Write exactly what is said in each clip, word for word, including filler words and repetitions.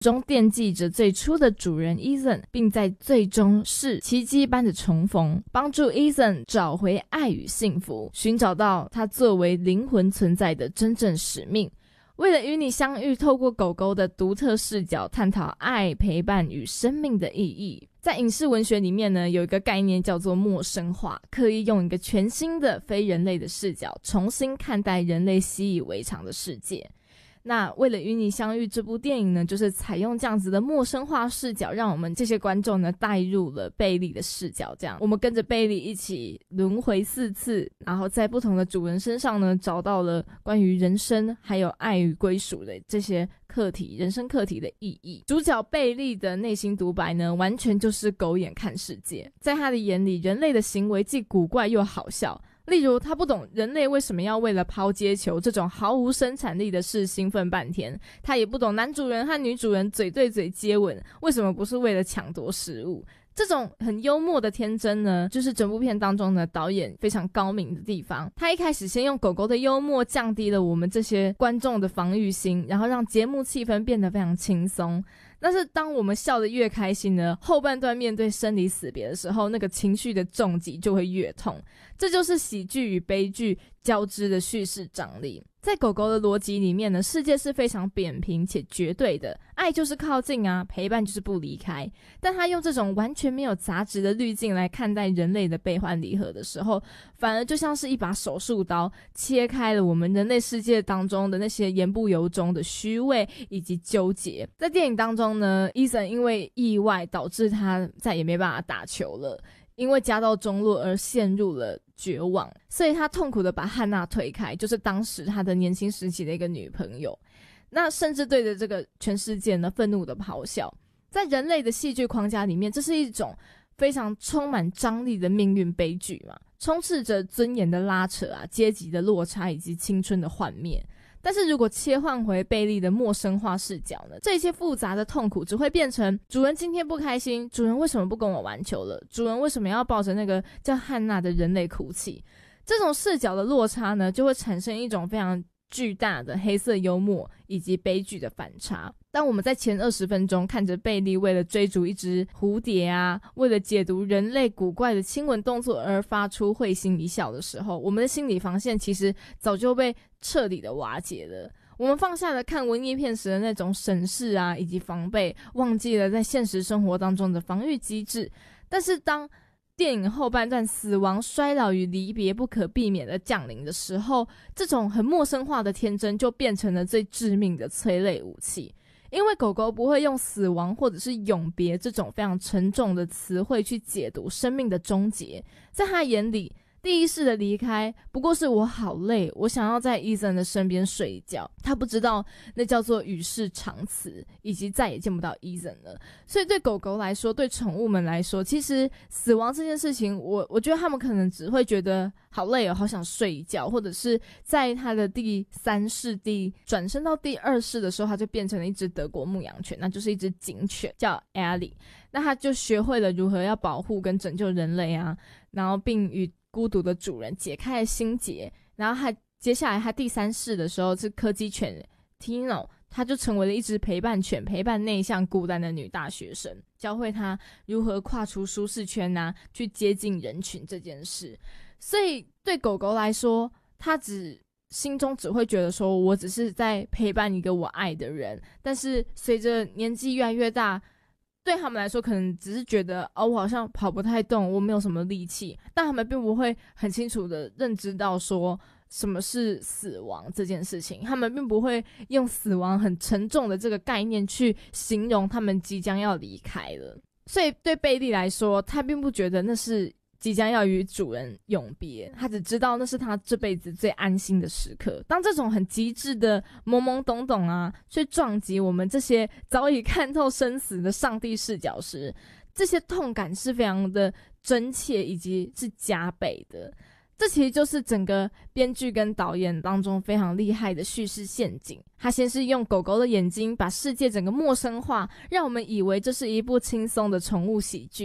中惦记着最初的主人 Ethan， 并在最终是奇迹般的重逢，帮助 Ethan 找回爱与幸福，寻找到他作为灵魂存在的真正使命。为了与你相遇，透过狗狗的独特视角探讨爱、陪伴与生命的意义。在影视文学里面呢，有一个概念叫做陌生化，刻意用一个全新的非人类的视角重新看待人类习以为常的世界。那为了与你相遇这部电影呢，就是采用这样子的陌生化视角，让我们这些观众呢带入了贝利的视角，这样我们跟着贝利一起轮回四次，然后在不同的主人身上呢找到了关于人生还有爱与归属的这些课题，人生课题的意义。主角贝利的内心独白呢，完全就是狗眼看世界，在他的眼里，人类的行为既古怪又好笑。例如他不懂人类为什么要为了抛接球这种毫无生产力的事兴奋半天，他也不懂男主人和女主人嘴对嘴接吻为什么不是为了抢夺食物。这种很幽默的天真呢，就是整部片当中呢导演非常高明的地方。他一开始先用狗狗的幽默降低了我们这些观众的防御心，然后让节目气氛变得非常轻松。但是当我们笑得越开心呢，后半段面对生离死别的时候，那个情绪的重击就会越痛。这就是喜剧与悲剧交织的叙事张力。在狗狗的逻辑里面呢，世界是非常扁平且绝对的，爱就是靠近啊，陪伴就是不离开。但他用这种完全没有杂质的滤镜来看待人类的悲欢离合的时候，反而就像是一把手术刀，切开了我们人类世界当中的那些言不由衷的虚伪以及纠结。在电影当中呢，伊森因为意外导致他再也没办法打球了，因为家道中落而陷入了绝望，所以他痛苦的把汉娜推开，就是当时他的年轻时期的一个女朋友。那甚至对着这个全世界呢愤怒的咆哮。在人类的戏剧框架里面，这是一种非常充满张力的命运悲剧嘛，充斥着尊严的拉扯啊、阶级的落差以及青春的幻灭。但是如果切换回贝利的陌生化视角呢，这些复杂的痛苦只会变成主人今天不开心，主人为什么不跟我玩球了，主人为什么要抱着那个叫汉娜的人类哭泣。这种视角的落差呢，就会产生一种非常巨大的黑色幽默以及悲剧的反差。当我们在前二十分钟看着贝利为了追逐一只蝴蝶啊，为了解读人类古怪的亲吻动作而发出会心一笑的时候，我们的心理防线其实早就被彻底的瓦解了。我们放下了看文艺片时的那种审视啊以及防备，忘记了在现实生活当中的防御机制。但是当电影后半段死亡、衰老与离别不可避免的降临的时候，这种很陌生化的天真就变成了最致命的催泪武器。因为狗狗不会用死亡或者是永别这种非常沉重的词汇去解读生命的终结，在他眼里，第一世的离开不过是我好累，我想要在伊森的身边睡一觉。他不知道那叫做与世长辞，以及再也见不到伊森了。所以对狗狗来说，对宠物们来说，其实死亡这件事情，我我觉得他们可能只会觉得好累哦，好想睡一觉，或者是在他的第三世第转身到第二世的时候，他就变成了一只德国牧羊犬，那就是一只警犬叫 Ellie。 那他就学会了如何要保护跟拯救人类啊，然后并与孤独的主人解开了心结。然后他接下来他第三世的时候是柯基犬 Tino， 他就成为了一只陪伴犬，陪伴内向孤单的女大学生，教会他如何跨出舒适圈啊，去接近人群这件事。所以对狗狗来说，他只心中只会觉得说，我只是在陪伴一个我爱的人。但是随着年纪越来越大，对他们来说可能只是觉得哦，我好像跑不太动，我没有什么力气，但他们并不会很清楚的认知到说什么是死亡这件事情。他们并不会用死亡很沉重的这个概念去形容他们即将要离开了。所以对贝利来说，他并不觉得那是即将要与主人永别，他只知道那是他这辈子最安心的时刻。当这种很极致的懵懵懂懂啊，去撞击我们这些早已看透生死的上帝视角时，这些痛感是非常的真切以及是加倍的。这其实就是整个编剧跟导演当中非常厉害的叙事陷阱。他先是用狗狗的眼睛把世界整个陌生化，让我们以为这是一部轻松的宠物喜剧，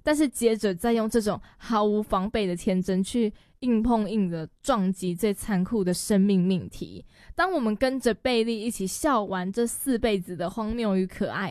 但是接着再用这种毫无防备的天真去硬碰硬的撞击最残酷的生命命题。当我们跟着贝利一起笑完这四辈子的荒谬与可爱，